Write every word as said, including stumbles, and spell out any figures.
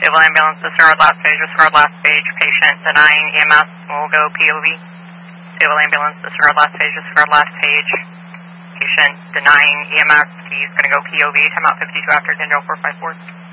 Civil ambulance, disregard last page, disregard last page, patient denying E M S will go P O V. Civil ambulance, disregard last page, disregard last page, patient denying E M S, he's going to go P O V, time out fifty-two after ten four five four.